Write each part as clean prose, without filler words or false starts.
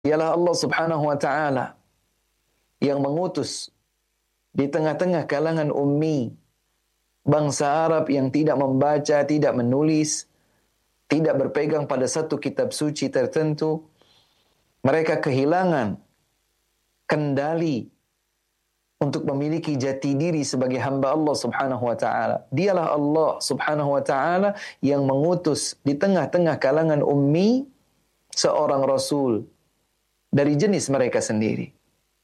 Dialah Allah Subhanahu wa taala yang mengutus di tengah-tengah kalangan ummi, bangsa Arab yang tidak membaca, tidak menulis, tidak berpegang pada satu kitab suci tertentu. Mereka kehilangan kendali untuk memiliki jati diri sebagai hamba Allah Subhanahu wa taala. Dialah Allah Subhanahu wa taala yang mengutus di tengah-tengah kalangan ummi seorang rasul dari jenis mereka sendiri.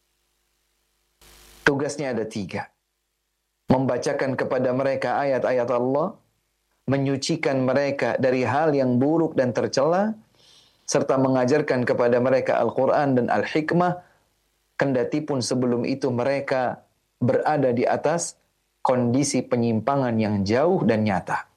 Tugasnya ada 3. Membacakan kepada mereka ayat-ayat Allah, menyucikan mereka dari hal yang buruk dan tercela, serta mengajarkan kepada mereka Al-Quran dan Al-Hikmah, kendati pun sebelum itu mereka berada di atas kondisi penyimpangan yang jauh dan nyata.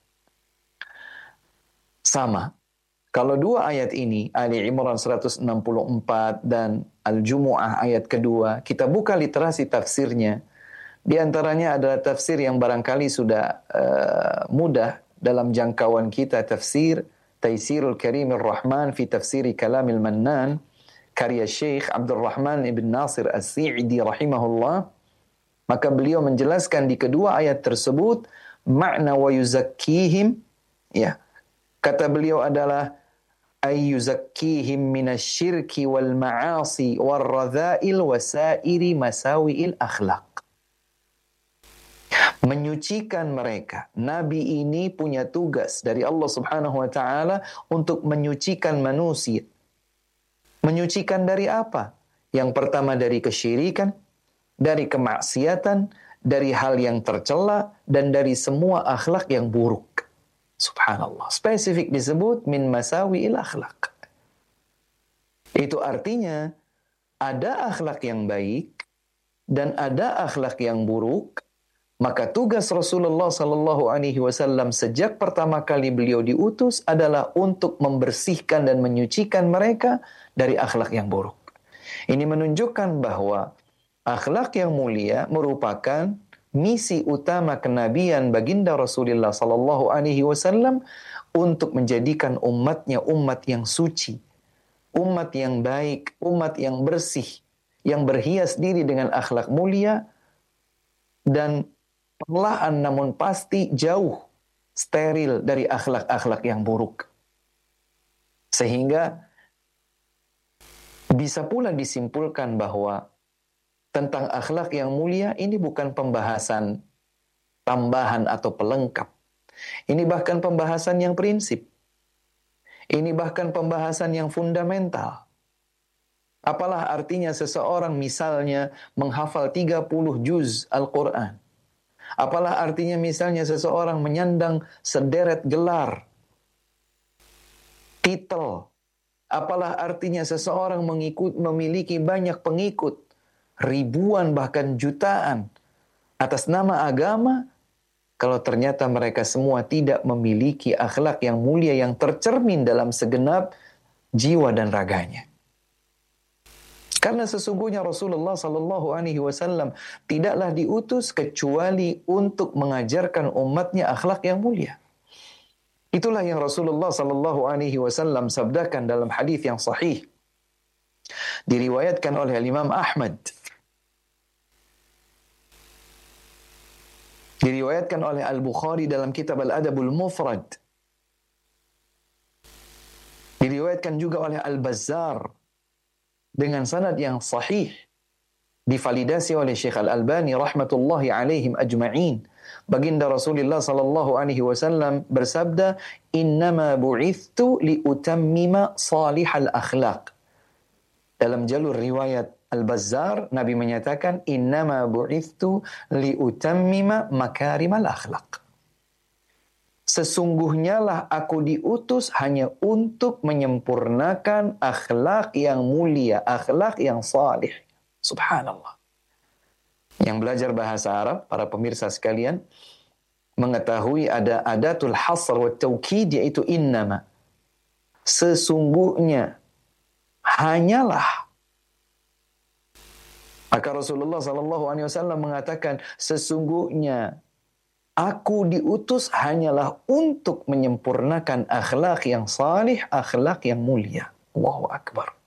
Sama. Kalau 2 ayat ini, Ali Imran 164 dan Al-Jumu'ah ayat kedua, kita buka literasi tafsirnya. Di antaranya adalah tafsir yang barangkali sudah mudah dalam jangkauan kita, tafsir Taisirul Karimir Rahman fi Tafsiri Kalamil Mannan, karya Syekh Abdul Rahman ibn Nasir As-Sa'idi rahimahullah. Maka beliau menjelaskan di kedua ayat tersebut makna wa yuzakkihim, ya. Kata beliau adalah ayyuzakkihim minasyirki wal ma'asi wal radha'il wa sa'iri masawi'il akhlaq. Menyucikan mereka. Nabi ini punya tugas dari Allah Subhanahu wa taala untuk menyucikan manusia. Menyucikan dari apa? Yang pertama dari kesyirikan, dari kemaksiatan, dari hal yang tercela, dan dari semua akhlak yang buruk. Subhanallah. Spesifik disebut min masawi'il akhlak. Itu artinya ada akhlak yang baik dan ada akhlak yang buruk. Maka tugas Rasulullah sallallahu alaihi wasallam sejak pertama kali beliau diutus adalah untuk membersihkan dan menyucikan mereka dari akhlak yang buruk. Ini menunjukkan bahwa akhlak yang mulia merupakan misi utama kenabian baginda Rasulullah sallallahu alaihi wasallam untuk menjadikan umatnya umat yang suci, umat yang baik, umat yang bersih, yang berhias diri dengan akhlak mulia dan perlahan namun pasti jauh steril dari akhlak-akhlak yang buruk. Sehingga bisa pula disimpulkan bahwa tentang akhlak yang mulia ini bukan pembahasan tambahan atau pelengkap. Ini bahkan pembahasan yang prinsip. Ini bahkan pembahasan yang fundamental. Apalah artinya seseorang misalnya menghafal 30 juz Al-Quran? Apalah artinya misalnya seseorang menyandang sederet gelar, titel? Apalah artinya seseorang memiliki banyak pengikut, ribuan bahkan jutaan atas nama agama, kalau ternyata mereka semua tidak memiliki akhlak yang mulia yang tercermin dalam segenap jiwa dan raganya. Karena sesungguhnya Rasulullah sallallahu alaihi wasallam tidaklah diutus kecuali untuk mengajarkan umatnya akhlak yang mulia. Itulah yang Rasulullah sallallahu alaihi wasallam sabdakan dalam hadis yang sahih, diriwayatkan oleh Imam Ahmad, diriwayatkan oleh Al-Bukhari dalam kitab Al-Adabul Mufrad, diriwayatkan juga oleh Al-Bazzar dengan sanad yang sahih, divalidasi oleh Syekh Al-Albani rahmatullahi alaihim ajma'in. Baginda Rasulullah sallallahu alaihi wasallam bersabda, "Innama bu'ithtu liutammima salihal akhlaq." Dalam jalur riwayat Al-Bazzar, Nabi menyatakan, "Innama bu'ithtu liutammima makarimal akhlaq." Sesungguhnya lah aku diutus hanya untuk menyempurnakan akhlak yang mulia, akhlak yang salih. Subhanallah. Yang belajar bahasa Arab, para pemirsa sekalian, mengetahui ada adatul hasr wa taukid, yaitu innama. Sesungguhnya, hanyalah. Maka Rasulullah SAW mengatakan, sesungguhnya aku diutus hanyalah untuk menyempurnakan akhlak yang salih, akhlak yang mulia. Allahu Akbar.